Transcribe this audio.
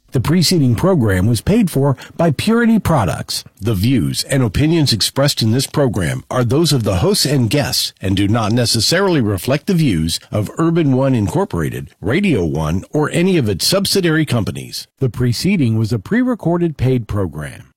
The preceding program was paid for by Purity Products. The views and opinions expressed in this program are those of the hosts and guests and do not necessarily reflect the views of Urban One Incorporated, Radio One, or any of its subsidiary companies. The preceding was a pre-recorded paid program.